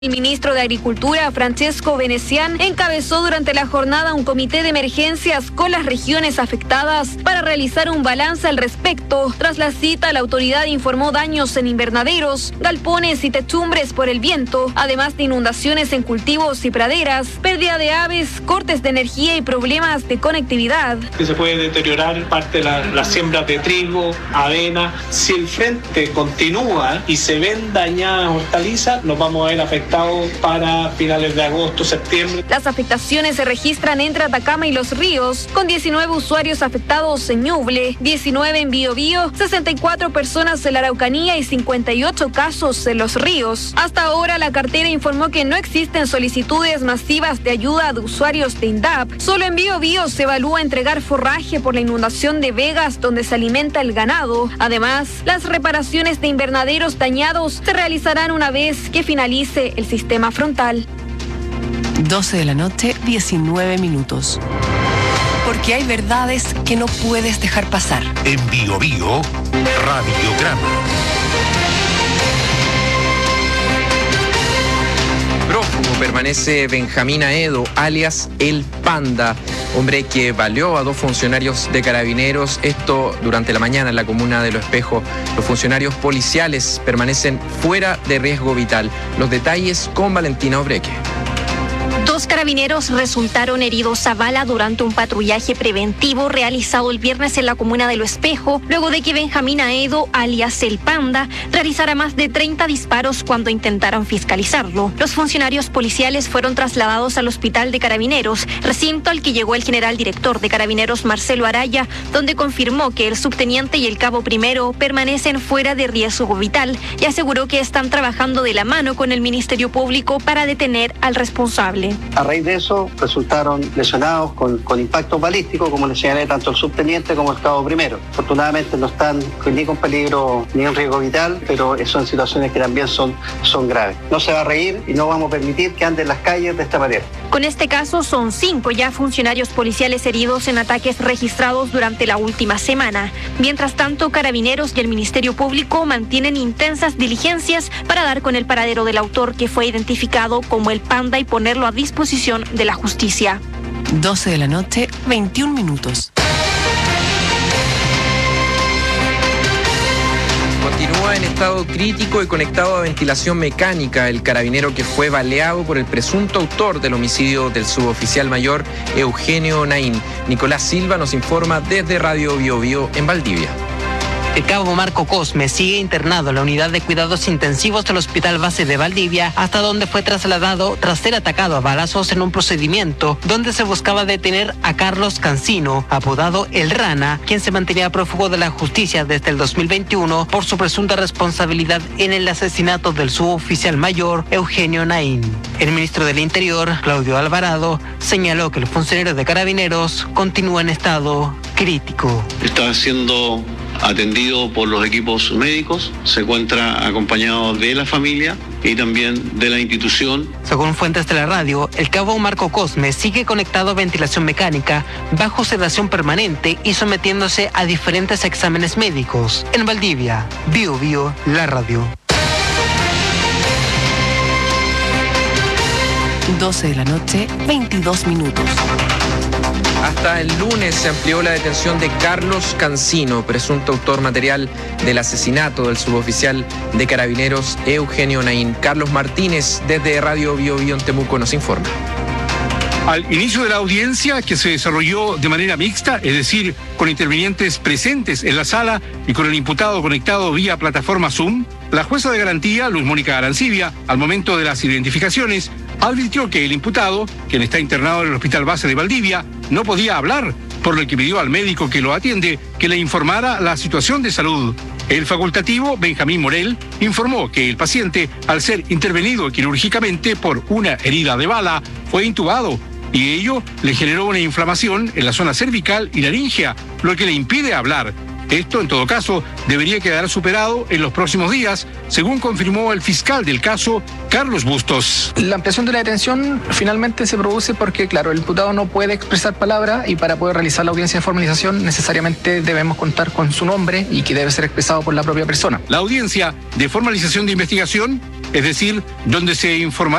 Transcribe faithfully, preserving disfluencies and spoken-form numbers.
El ministro de Agricultura, Francesco Venecián, encabezó durante la jornada un comité de emergencias con las regiones afectadas para realizar un balance al respecto. Tras la cita, la autoridad informó daños en invernaderos, galpones y techumbres por el viento, además de inundaciones en cultivos y praderas, pérdida de aves, cortes de energía y problemas de conectividad. Que se puede deteriorar parte de la, la siembra de trigo, avena. Si el frente continúa y se ven dañadas hortalizas, nos vamos a ver afectados para finales de agosto, septiembre. Las afectaciones se registran entre Atacama y Los Ríos, con diecinueve usuarios afectados en Ñuble, diecinueve en Biobío, sesenta y cuatro personas en la Araucanía y cincuenta y ocho casos en Los Ríos. Hasta ahora, la cartera informó que no existen solicitudes masivas de ayuda de usuarios de INDAP. Solo en Biobío se evalúa entregar forraje por la inundación de vegas donde se alimenta el ganado. Además, las reparaciones de invernaderos dañados se realizarán una vez que finalice el sistema frontal. doce de la noche, diecinueve minutos. Porque hay verdades que no puedes dejar pasar. En Bio Bio, Radiograma. Prófugo permanece Benjamín Aedo, alias El Panda, hombre que baleó a dos funcionarios de Carabineros, esto durante la mañana en la comuna de Lo Espejo. Los funcionarios policiales permanecen fuera de riesgo vital. Los detalles con Valentina Obreque. Dos carabineros resultaron heridos a bala durante un patrullaje preventivo realizado el viernes en la comuna de Lo Espejo, luego de que Benjamín Aedo, alias El Panda, realizara más de treinta disparos cuando intentaron fiscalizarlo. Los funcionarios policiales fueron trasladados al hospital de Carabineros, recinto al que llegó el general director de Carabineros, Marcelo Araya, donde confirmó que el subteniente y el cabo primero permanecen fuera de riesgo vital y aseguró que están trabajando de la mano con el Ministerio Público para detener al responsable. A raíz de eso resultaron lesionados con, con impactos balísticos, como les señalé, tanto el subteniente como el cabo primero. Afortunadamente no están ni con peligro ni en riesgo vital, pero son situaciones que también son, son graves. No se va a reír y no vamos a permitir que anden en las calles de esta manera. Con este caso son cinco ya funcionarios policiales heridos en ataques registrados durante la última semana. Mientras tanto, Carabineros y el Ministerio Público mantienen intensas diligencias para dar con el paradero del autor, que fue identificado como El Panda, y ponerlo a disposición de la justicia. doce de la noche, veintiún minutos. Continúa en estado crítico y conectado a ventilación mecánica el carabinero que fue baleado por el presunto autor del homicidio del suboficial mayor Eugenio Naín. Nicolás Silva nos informa desde Radio Bio Bio en Valdivia. El cabo Marco Cosme sigue internado en la unidad de cuidados intensivos del Hospital Base de Valdivia, hasta donde fue trasladado tras ser atacado a balazos en un procedimiento donde se buscaba detener a Carlos Cancino, apodado El Rana, quien se mantenía prófugo de la justicia desde el dos mil veintiuno por su presunta responsabilidad en el asesinato del suboficial mayor Eugenio Naín. El ministro del Interior, Claudio Alvarado, señaló que el funcionario de Carabineros continúa en estado crítico. Está siendo atendido por los equipos médicos, se encuentra acompañado de la familia y también de la institución. Según fuentes de la radio, el cabo Marco Cosme sigue conectado a ventilación mecánica, bajo sedación permanente y sometiéndose a diferentes exámenes médicos. En Valdivia, Bio Bio, la radio. doce de la noche, veintidós minutos. Hasta el lunes se amplió la detención de Carlos Cancino, presunto autor material del asesinato del suboficial de Carabineros Eugenio Naín. Carlos Martínez, desde Radio Bio Bio en Temuco, nos informa. Al inicio de la audiencia, que se desarrolló de manera mixta, es decir, con intervinientes presentes en la sala y con el imputado conectado vía plataforma Zoom, la jueza de garantía, Luz Mónica Arancibia, al momento de las identificaciones, advirtió que el imputado, quien está internado en el Hospital Base de Valdivia, no podía hablar, por lo que pidió al médico que lo atiende que le informara la situación de salud. El facultativo, Benjamín Morel, informó que el paciente, al ser intervenido quirúrgicamente por una herida de bala, fue intubado y ello le generó una inflamación en la zona cervical y laringea, lo que le impide hablar. Esto, en todo caso, debería quedar superado en los próximos días, según confirmó el fiscal del caso, Carlos Bustos. La ampliación de la detención finalmente se produce porque, claro, el imputado no puede expresar palabra y para poder realizar la audiencia de formalización necesariamente debemos contar con su nombre y que debe ser expresado por la propia persona. La audiencia de formalización de investigación es decir, donde se informará